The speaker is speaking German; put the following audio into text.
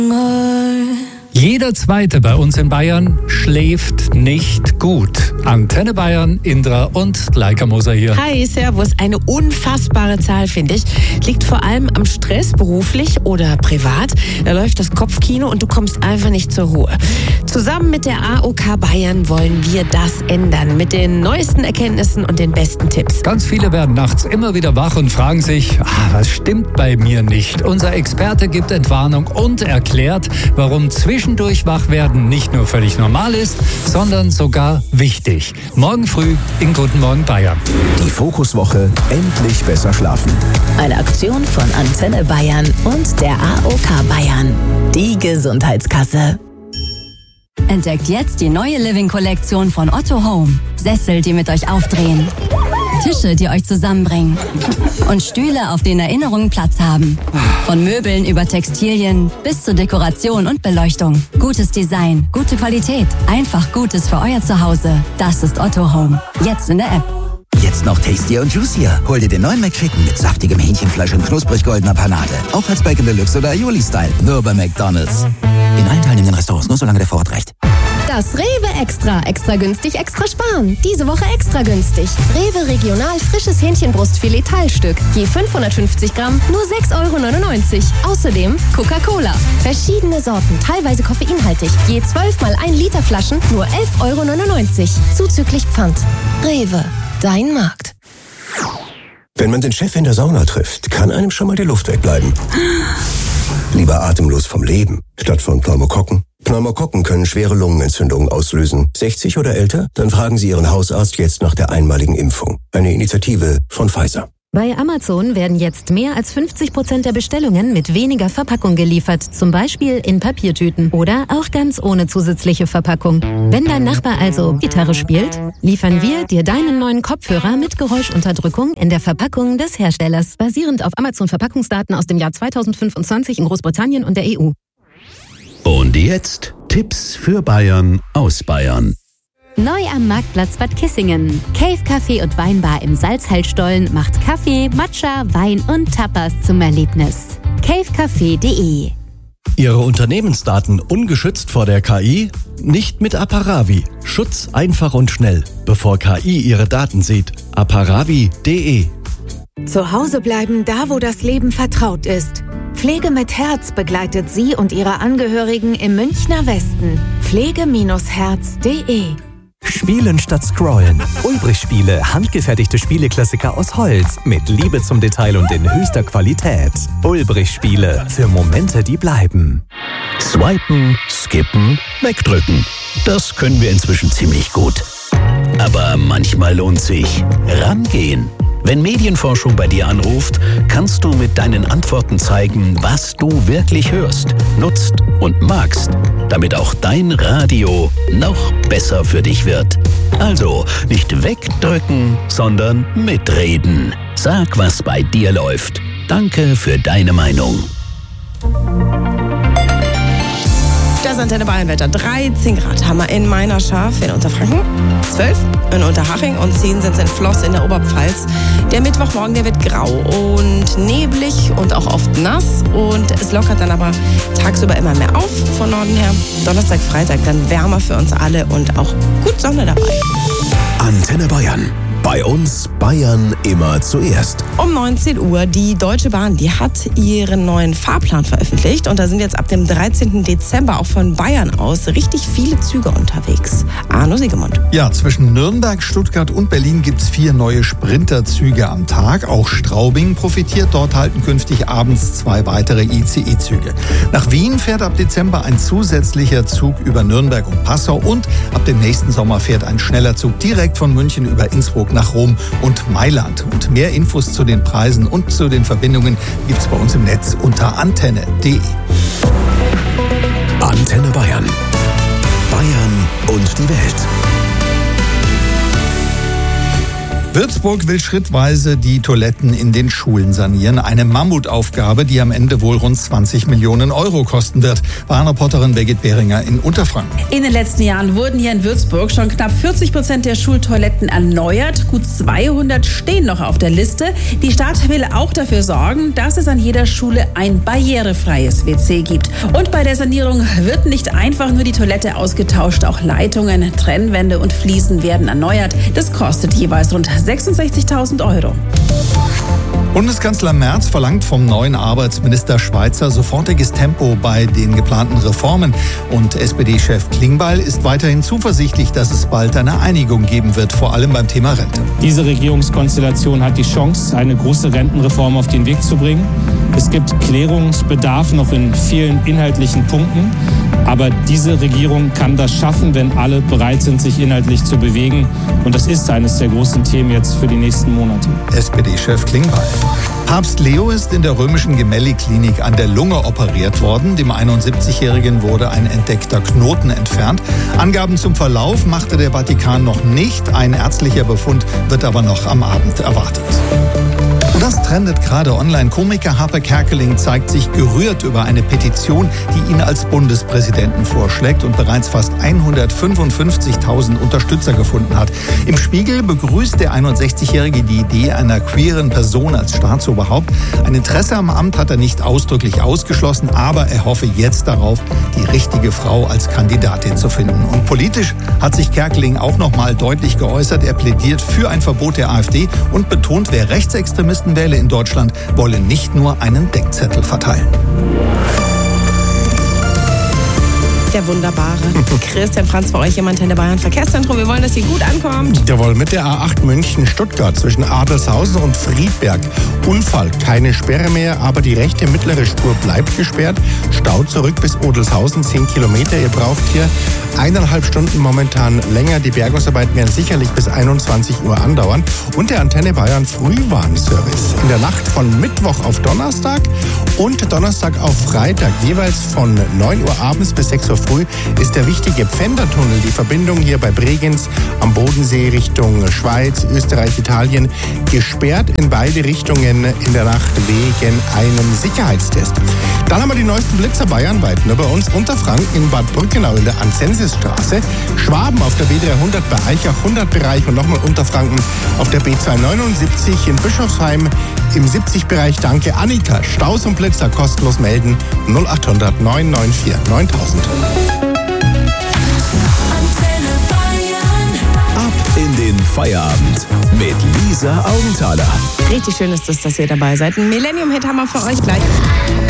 Jeder Zweite bei uns in Bayern schläft nicht gut. Antenne Bayern, Indra und Laika Moser hier. Hi, servus. Eine unfassbare Zahl, finde ich. Liegt vor allem am Stress, beruflich oder privat. Da läuft das Kopfkino und du kommst einfach nicht zur Ruhe. Zusammen mit der AOK Bayern wollen wir das ändern. Mit den neuesten Erkenntnissen und den besten Tipps. Ganz viele werden nachts immer wieder wach und fragen sich, was stimmt bei mir nicht? Unser Experte gibt Entwarnung und erklärt, warum zwischendurch wach werden nicht nur völlig normal ist, sondern sogar wichtig. Morgen früh in Guten Morgen Bayern. Die Fokuswoche endlich besser schlafen. Eine Aktion von Antenne Bayern und der AOK Bayern. Die Gesundheitskasse. Entdeckt jetzt die neue Living-Kollektion von Otto Home. Sessel, die mit euch aufdrehen. Tische, die euch zusammenbringen. Und Stühle, auf denen Erinnerungen Platz haben. Von Möbeln über Textilien bis zur Dekoration und Beleuchtung. Gutes Design, gute Qualität. Einfach Gutes für euer Zuhause. Das ist Otto Home. Jetzt in der App. Jetzt noch tastier und juicier. Hol dir den neuen McChicken mit saftigem Hähnchenfleisch und knusprig goldener Panade. Auch als Bacon Deluxe oder Aioli-Style. Nur bei McDonald's. In allen teilnehmenden Restaurants, nur solange der Vorrat reicht. Das Rewe Extra. Extra günstig, extra sparen. Diese Woche extra günstig. Rewe Regional frisches Hähnchenbrustfilet Teilstück. Je 550 Gramm, nur 6,99 €. Außerdem Coca-Cola. Verschiedene Sorten, teilweise koffeinhaltig. Je 12 mal 1 Liter Flaschen, nur 11,99 €. Zuzüglich Pfand. Rewe. Dein Markt. Wenn man den Chef in der Sauna trifft, kann einem schon mal die Luft wegbleiben. Lieber atemlos vom Leben, statt von Pneumokokken. Pneumokokken können schwere Lungenentzündungen auslösen. 60 oder älter? Dann fragen Sie Ihren Hausarzt jetzt nach der einmaligen Impfung. Eine Initiative von Pfizer. Bei Amazon werden jetzt mehr als 50% der Bestellungen mit weniger Verpackung geliefert, zum Beispiel in Papiertüten oder auch ganz ohne zusätzliche Verpackung. Wenn dein Nachbar also Gitarre spielt, liefern wir dir deinen neuen Kopfhörer mit Geräuschunterdrückung in der Verpackung des Herstellers, basierend auf Amazon-Verpackungsdaten aus dem Jahr 2025 in Großbritannien und der EU. Und jetzt Tipps für Bayern aus Bayern. Neu am Marktplatz Bad Kissingen. Cave Café und Weinbar im Salzhaltstollen macht Kaffee, Matcha, Wein und Tapas zum Erlebnis. cavecafé.de. Ihre Unternehmensdaten ungeschützt vor der KI? Nicht mit Aparavi. Schutz einfach und schnell, bevor KI Ihre Daten sieht. Aparavi.de. Zu Hause bleiben, da wo das Leben vertraut ist. Pflege mit Herz begleitet Sie und Ihre Angehörigen im Münchner Westen. Pflege-herz.de. Spielen statt Scrollen. Ulbrich-Spiele, handgefertigte Spieleklassiker aus Holz mit Liebe zum Detail und in höchster Qualität. Ulbrich-Spiele, für Momente, die bleiben. Swipen, skippen, wegdrücken. Das können wir inzwischen ziemlich gut. Aber manchmal lohnt sich rangehen. Wenn Medienforschung bei dir anruft, kannst du mit deinen Antworten zeigen, was du wirklich hörst, nutzt und magst, damit auch dein Radio noch besser für dich wird. Also nicht wegdrücken, sondern mitreden. Sag, was bei dir läuft. Danke für deine Meinung. Das Antenne Bayern Wetter. 13 Grad haben wir in Meinerschaft in Unterfranken, 12 in Unterhaching und 10 sind es in Floss in der Oberpfalz. Der Mittwochmorgen, der wird grau und neblig und auch oft nass und es lockert dann aber tagsüber immer mehr auf von Norden her. Donnerstag, Freitag dann wärmer für uns alle und auch gut Sonne dabei. Antenne Bayern. Bei uns Bayern immer zuerst. Um 19 Uhr, die Deutsche Bahn, die hat ihren neuen Fahrplan veröffentlicht und da sind jetzt ab dem 13. Dezember auch von Bayern aus richtig viele Züge unterwegs. Arno Siegemund. Ja, zwischen Nürnberg, Stuttgart und Berlin gibt es 4 neue Sprinterzüge am Tag. Auch Straubing profitiert. Dort halten künftig abends 2 weitere ICE-Züge. Nach Wien fährt ab Dezember ein zusätzlicher Zug über Nürnberg und Passau und ab dem nächsten Sommer fährt ein schneller Zug direkt von München über Innsbruck nach Rom und Mailand. Und mehr Infos zu den Preisen und zu den Verbindungen gibt's bei uns im Netz unter antenne.de. Antenne Bayern. Bayern und die Welt. Würzburg will schrittweise die Toiletten in den Schulen sanieren. Eine Mammutaufgabe, die am Ende wohl rund 20 Millionen Euro kosten wird. Bahnreporterin Birgit Behringer in Unterfranken. In den letzten Jahren wurden hier in Würzburg schon knapp 40% der Schultoiletten erneuert. Gut 200 stehen noch auf der Liste. Die Stadt will auch dafür sorgen, dass es an jeder Schule ein barrierefreies WC gibt. Und bei der Sanierung wird nicht einfach nur die Toilette ausgetauscht. Auch Leitungen, Trennwände und Fliesen werden erneuert. Das kostet jeweils rund 66.000 Euro. Bundeskanzler Merz verlangt vom neuen Arbeitsminister Schweizer sofortiges Tempo bei den geplanten Reformen. Und SPD-Chef Klingbeil ist weiterhin zuversichtlich, dass es bald eine Einigung geben wird, vor allem beim Thema Rente. Diese Regierungskonstellation hat die Chance, eine große Rentenreform auf den Weg zu bringen. Es gibt Klärungsbedarf noch in vielen inhaltlichen Punkten. Aber diese Regierung kann das schaffen, wenn alle bereit sind, sich inhaltlich zu bewegen. Und das ist eines der großen Themen jetzt für die nächsten Monate. SPD-Chef Klingbeil. Papst Leo ist in der römischen Gemelli-Klinik an der Lunge operiert worden. Dem 71-Jährigen wurde ein entdeckter Knoten entfernt. Angaben zum Verlauf machte der Vatikan noch nicht. Ein ärztlicher Befund wird aber noch am Abend erwartet. Und das trendet gerade online. Komiker Harpe Kerkeling zeigt sich gerührt über eine Petition, die ihn als Bundespräsidenten vorschlägt und bereits fast 155.000 Unterstützer gefunden hat. Im Spiegel begrüßt der 61-Jährige die Idee einer queeren Person als Staatsoberhaupt. Ein Interesse am Amt hat er nicht ausdrücklich ausgeschlossen, aber er hoffe jetzt darauf, die richtige Frau als Kandidatin zu finden. Und politisch hat sich Kerkeling auch noch mal deutlich geäußert. Er plädiert für ein Verbot der AfD und betont, wer Rechtsextremisten wähle in Deutschland, wolle nicht nur einen Denkzettel verteilen. Der wunderbare Christian Franz für euch im Antenne Bayern Verkehrszentrum. Wir wollen, dass ihr gut ankommt. Jawohl, mit der A8 München-Stuttgart zwischen Adelshausen und Friedberg. Unfall, keine Sperre mehr, aber die rechte mittlere Spur bleibt gesperrt. Stau zurück bis Odelshausen, 10 Kilometer. Ihr braucht hier 1,5 Stunden momentan länger. Die Bergungsarbeiten werden sicherlich bis 21 Uhr andauern. Und der Antenne Bayern Frühwarnservice. In der Nacht von Mittwoch auf Donnerstag und Donnerstag auf Freitag, jeweils von 9 Uhr abends bis 6 Uhr früh, ist der wichtige Pfändertunnel, die Verbindung hier bei Bregenz am Bodensee Richtung Schweiz, Österreich, Italien, gesperrt in beide Richtungen in der Nacht wegen einem Sicherheitstest. Dann haben wir die neuesten Blitzer bayernweit. Nur bei uns Unterfranken in Bad Brückenau in der Anzensisstraße, Schwaben auf der B300 bei Eichach 100-Bereich und nochmal Unterfranken auf der B279 in Bischofsheim im 70-Bereich. Danke Annika. Staus und Blitzer kostenlos melden 0800 994 9000. Ab in den Feierabend mit Lisa Augenthaler. Richtig schön ist es, dass ihr dabei seid. Ein Millennium-Hit haben wir für euch gleich.